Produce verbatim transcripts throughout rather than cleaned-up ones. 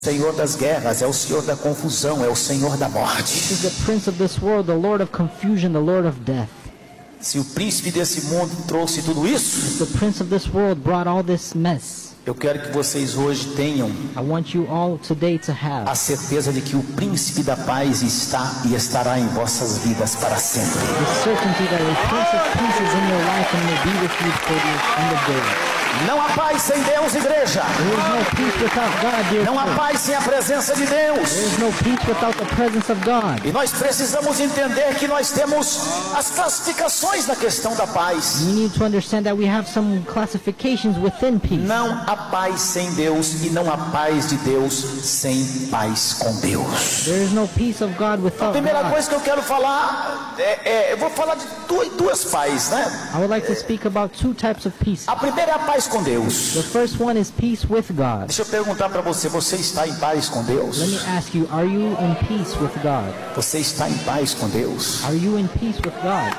Senhor das guerras, é o Senhor da confusão, é o Senhor da morte. This is the prince of this world, the Lord of confusion, the Lord of death. Se o príncipe desse mundo trouxe tudo isso, If the prince of this world brought all this mess, eu quero que vocês hoje tenham I want you all today to have a certeza de que o príncipe da paz está e estará em vossas vidas para sempre. the certainty that the prince of peace is in your life and will be with you for the end of days. Não há paz sem Deus, igreja. There is no peace without God, dear Não há friends. paz sem a presença de Deus. There is no peace without the presence of God. E nós precisamos entender que nós temos as classificações na questão da paz. We need to understand that we have some classifications within peace. Não há paz sem Deus e não há paz de Deus sem paz com Deus. There is no peace of God A without primeira God. coisa que eu quero falar é, é eu vou falar de duas, duas paz, né? I would like to speak about two types of peace. A primeira é a paz com Deus. The first one is peace with God. Deixa eu perguntar para você, você está em paz com Deus? Let me ask you, are you in peace with God? Você está em paz com Deus? Are you in peace with God?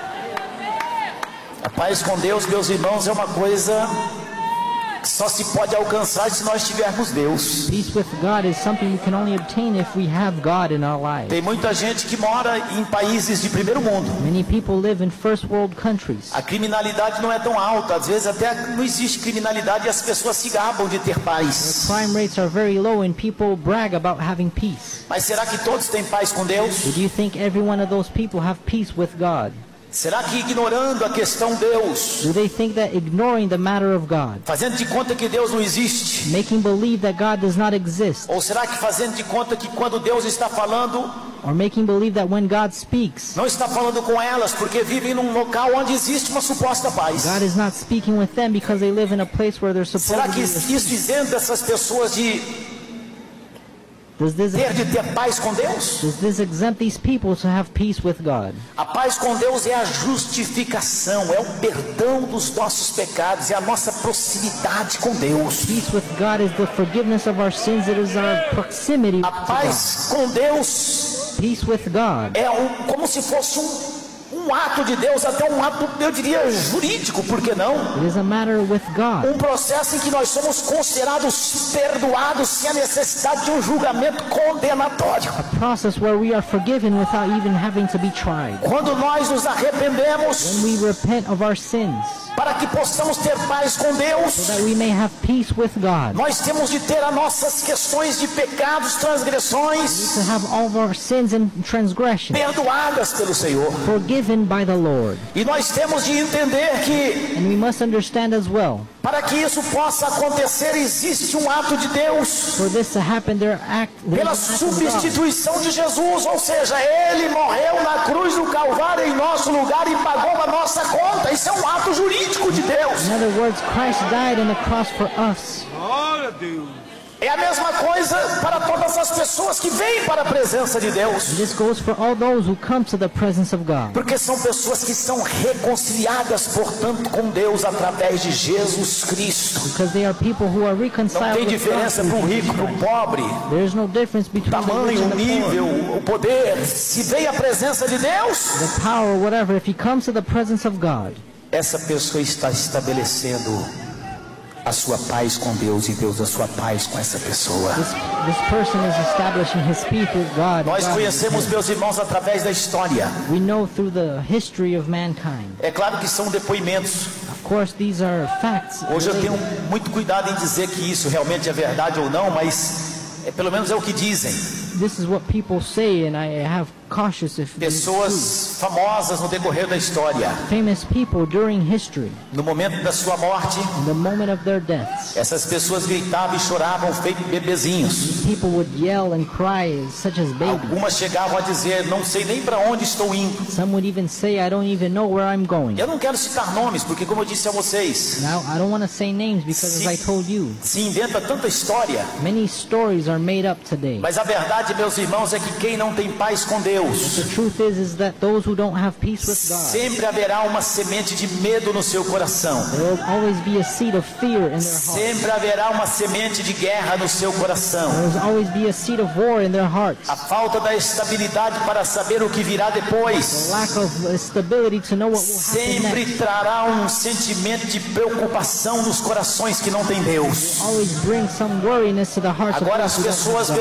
A paz com Deus, meus irmãos, é uma coisa que só se pode alcançar se nós tivermos Deus. Peace with God is something we can only obtain if we have God in our lives. Tem muita gente que mora em países de primeiro mundo. Many people live in first world countries. A criminalidade não é tão alta, às vezes até não existe criminalidade e as pessoas se gabam de ter paz. Crime rates are very low and people brag about having peace. Mas será que todos têm paz com Deus? But do you think every one of those people have peace with God? Será que ignorando a questão Deus, Do they think that ignoring the matter of God, fazendo de conta que Deus não existe? making believe that God does not exist, Ou será que fazendo de conta que quando Deus está falando, or making believe that when God speaks, não está falando com elas porque vivem num local onde existe uma suposta paz? God is not speaking with them because they live in a place where they're Será que supposed isso isenta essas pessoas de Does this, ter de ter paz com Deus? does this exempt these people to have peace with God? A paz com Deus é a justificação, é o perdão dos nossos pecados, é a nossa proximidade com Deus. Peace with God is the forgiveness of our sins. It is our proximity A to God. paz com Deus Peace with God é um, como se fosse um, um ato de Deus, até um ato, eu diria, jurídico, por que não? it is a matter with God. Um processo em que nós somos considerados perdoados sem a necessidade de um julgamento condenatório. A process where we are forgiven without even having to be tried. Quando nós nos arrependemos, When we repent of our sins, para que possamos ter paz com Deus, so that we may have peace with God, nós temos de ter as nossas questões de pecados, transgressões to have all of our sins and transgressions perdoadas pelo Senhor. forgiven by the Lord. E nós temos de entender que And we must understand as well, para que isso possa acontecer, existe um ato de Deus for this to happen, there act there pela is an act of God. substituição de Jesus, ou seja, Ele morreu na cruz do Calvário em nosso lugar e pagou a nossa conta. Isso é um ato jurídico de Deus. In other words, Christ died on the cross for us. Glória a Deus. É a mesma coisa para todas as pessoas que vêm para a presença de Deus, This goes for all those who come to the presence of God. porque são pessoas que são reconciliadas, portanto, com Deus através de Jesus Cristo. Because they are people who are Não reconciled tem with diferença God. para o rico, para o pobre, There is no difference between the rich tamanho, and o the nível, poor, o poder. Se vem a presença de Deus, the power, whatever. If he comes to the presence of God, essa pessoa está estabelecendo a sua paz com Deus e Deus a sua paz com essa pessoa. this this person is establishing his peace with God. Nós God conhecemos, with him. meus irmãos, através da história. We know through the history of mankind. É claro que são depoimentos. Of course, these are facts. Hoje eu tenho muito cuidado em dizer que isso realmente é verdade ou não, mas é, pelo menos é o que dizem. This is what people say, and I have cautious if this is true. Pessoas famosas no decorrer da história, Famous people during history, no momento da sua morte, in the moment of their deaths, essas pessoas gritavam e choravam feito bebezinhos. people would yell and cry such as babies. Algumas chegavam a dizer, não sei nem para onde estou indo. Some would even say, I don't even know where I'm going. Eu não quero citar nomes, porque como eu disse a vocês, Now, I don't want to say names because, as I told you, se inventa tanta história, many stories are made up today. mas a verdade, meus irmãos, é que quem não tem paz com Deus, The truth is, is that those who who don't have peace with God. Sempre haverá uma semente de medo no seu coração. There will always be a seed of fear in their heart. Sempre haverá uma semente de guerra no seu coração. There will always be a seed of war in their hearts. A falta da estabilidade para saber o que virá The depois lack of stability to know what will happen sempre next trará um sentimento de preocupação nos corações que não têm Deus. always brings some worriness to the hearts of Agora those as who don't have pessoas God.